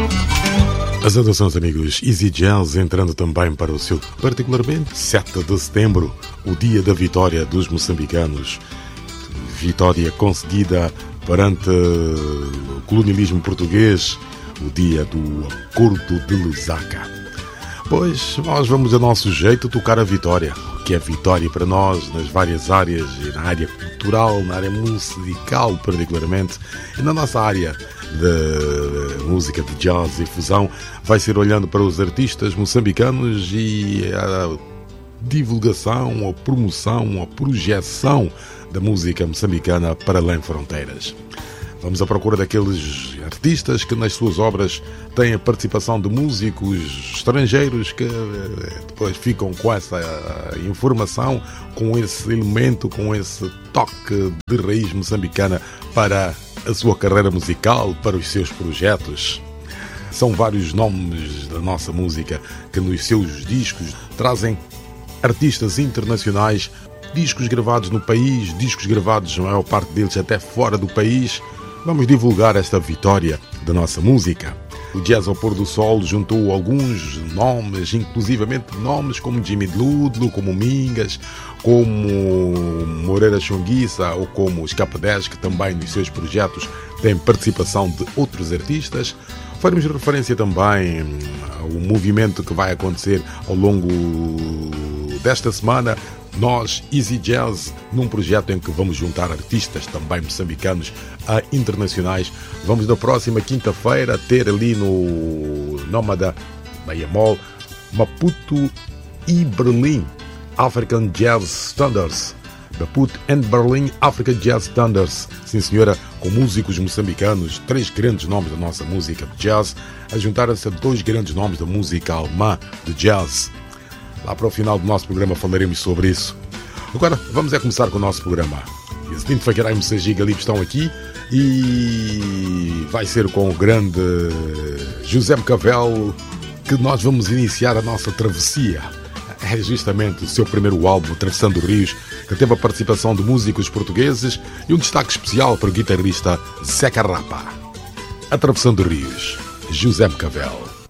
As saudações, amigos. Easy Jazz entrando também para o seu, particularmente, 7 de setembro, o dia da vitória dos moçambicanos. Vitória conseguida perante o colonialismo português, o dia do Acordo de Lusaka. Pois nós vamos, a nosso jeito, tocar a vitória. O que é vitória para nós nas várias áreas, na área cultural, na área musical, particularmente, e na nossa área de música de jazz e fusão, vai ser olhando para os artistas moçambicanos e a divulgação, a promoção, a projeção da música moçambicana para além fronteiras. Vamos à procura daqueles artistas que nas suas obras têm a participação de músicos estrangeiros que depois ficam com essa informação, com esse elemento, com esse toque de raiz moçambicana para a sua carreira musical, para os seus projetos. São vários nomes da nossa música que nos seus discos trazem artistas internacionais, discos gravados no país, discos gravados, a maior parte deles até fora do país. Vamos divulgar esta vitória da nossa música. O Jazz ao Pôr do Sol juntou alguns nomes, inclusivamente nomes como Jimmy Ludlow, como Mingas, como Moreira Chunguissa ou como os K10, que também nos seus projetos têm participação de outros artistas. Faremos referência também ao movimento que vai acontecer ao longo desta semana. Nós, Easy Jazz, num projeto em que vamos juntar artistas também moçambicanos a internacionais. Vamos na próxima quinta-feira ter ali no Nómada Bahia Mall, Maputo e Berlim African Jazz Standards. Maputo and Berlin African Jazz Standards. Sim, senhora, com músicos moçambicanos, 3 grandes nomes da nossa música de jazz, a juntar-se a 2 grandes nomes da música alemã de jazz. Lá para o final do nosso programa falaremos sobre isso. Agora vamos começar com o nosso programa. E assim Faquerai Moçambique Galip estão aqui e vai ser com o grande José Cavel que nós vamos iniciar a nossa travessia. É justamente o seu primeiro álbum, Atravessando Rios, que teve a participação de músicos portugueses e um destaque especial para o guitarrista Zeca Rapa. Atravessando Rios, José Cavel.